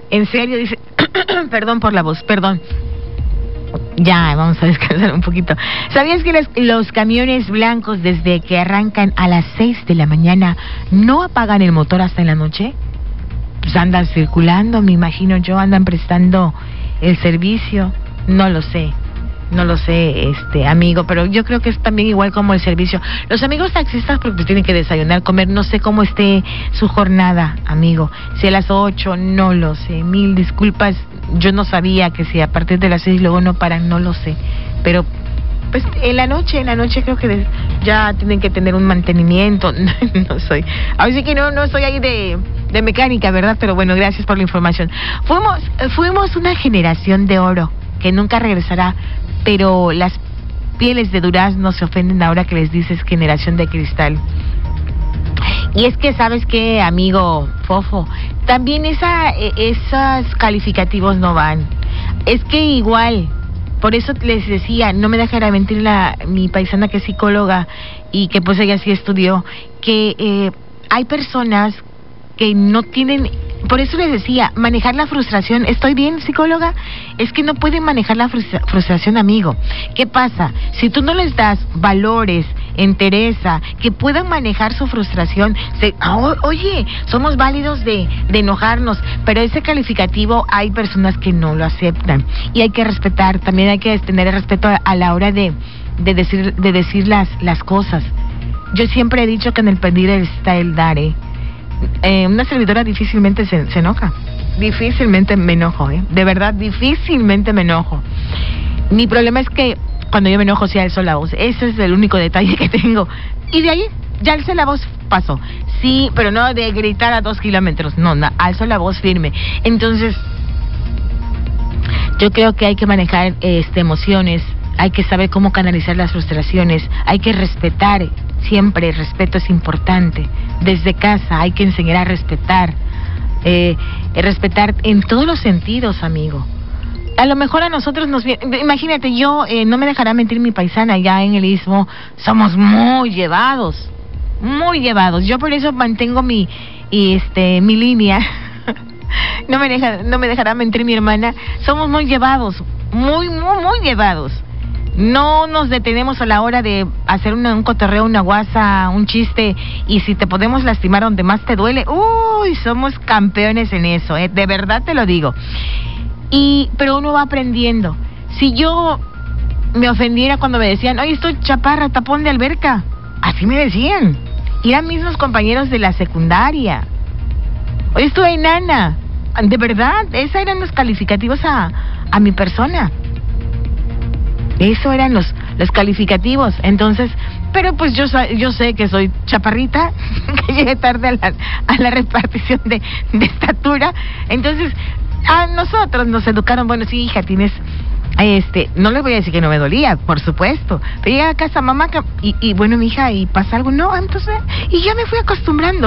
En serio, dice, perdón por la voz, perdón. Ya, vamos a descansar un poquito. ¿Sabías que los camiones blancos desde que arrancan a las 6 de la mañana no apagan el motor hasta en la noche? Pues andan circulando, me imagino yo, andan prestando el servicio. No lo sé, amigo, pero yo creo que es también igual como el servicio. Los amigos taxistas porque tienen que desayunar, comer, no sé cómo esté su jornada, amigo. Si a las 8, no lo sé, 1000 disculpas, yo no sabía que si a partir de las 6 luego no paran, no lo sé. Pero pues en la noche creo que ya tienen que tener un mantenimiento. No soy, así que no soy ahí de mecánica, ¿verdad? Pero bueno, gracias por la información. Fuimos una generación de oro que nunca regresará, pero las pieles de durazno se ofenden ahora que les dices generación de cristal. Y es que, ¿sabes qué, amigo Fofo? También esos calificativos no van. Es que igual, por eso les decía, no me dejará mentir mi paisana que es psicóloga y que pues ella sí estudió, que hay personas que no tienen. Por eso les decía, manejar la frustración. ¿Estoy bien, psicóloga? Es que no pueden manejar la frustración, amigo. ¿Qué pasa? Si tú no les das valores, entereza, que puedan manejar su frustración, oye, somos válidos de enojarnos, pero ese calificativo hay personas que no lo aceptan. Y hay que respetar, también hay que tener el respeto a la hora de decir las cosas. Yo siempre he dicho que en el pedir está el dar, una servidora difícilmente se enoja. Difícilmente me enojo, de verdad, difícilmente me enojo. Mi problema es que cuando yo me enojo sí alzo la voz. Ese es el único detalle que tengo. Y de ahí ya alcé la voz, paso. Sí, pero no de gritar a 2 kilómetros. No, alzo la voz firme. Entonces, yo creo que hay que manejar emociones. Hay que saber cómo canalizar las frustraciones. Hay que respetar. Siempre el respeto es importante. Desde casa hay que enseñar a respetar. Respetar en todos los sentidos, amigo. A lo mejor a nosotros imagínate, yo, no me dejará mentir mi paisana, ya en el Istmo somos muy llevados. Muy llevados. Yo por eso mantengo mi línea. No me dejará mentir mi hermana. Somos muy llevados. Muy llevados. No nos detenemos a la hora de hacer un cotorreo, una guasa, un chiste, y si te podemos lastimar donde más te duele, somos campeones en eso, de verdad te lo digo. Pero uno va aprendiendo. Si yo me ofendiera cuando me decían, oye, estoy chaparra, tapón de alberca, así me decían, y eran mismos compañeros de la secundaria. Oye, estoy enana, de verdad, esos eran los calificativos a mi persona. Eso eran los calificativos. Entonces, pero pues yo sé que soy chaparrita, que llegué tarde a la repartición de estatura. Entonces, a nosotros nos educaron, bueno, sí, hija, tienes, no le voy a decir que no me dolía, por supuesto. Pero llegué a casa, mamá, y bueno, mi hija, ¿y pasa algo? No, entonces, y ya me fui acostumbrando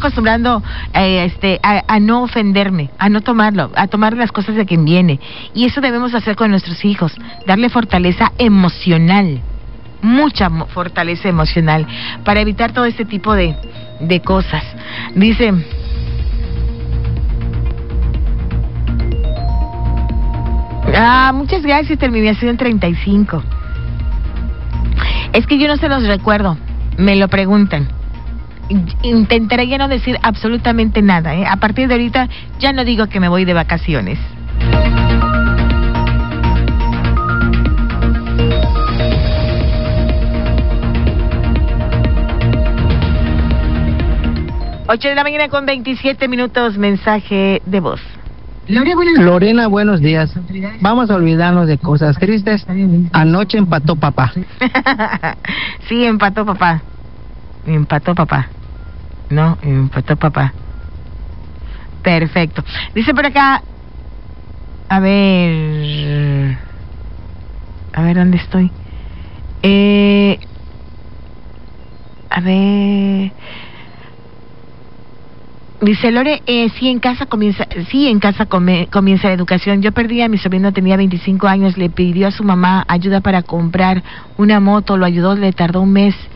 a no ofenderme, a no tomarlo, a tomar las cosas de quien viene. Y eso debemos hacer con nuestros hijos, darle fortaleza emocional, mucha fortaleza emocional, para evitar todo este tipo de cosas. Dice... muchas gracias, terminación 35. Es que yo no se los recuerdo, me lo preguntan. Intentaré ya no decir absolutamente nada, A partir de ahorita ya no digo que me voy de vacaciones. Ocho de la mañana con 27 minutos, mensaje de voz. Lorena, buenos días. Vamos a olvidarnos de cosas tristes. Anoche empató papá. Sí, empató papá. No, empató papá. Perfecto. Dice por acá, a ver, ¿dónde estoy? A ver... Dice Lore, sí, en casa comienza la educación. Yo perdí a mi sobrino, tenía 25 años, le pidió a su mamá ayuda para comprar una moto, lo ayudó, le tardó un mes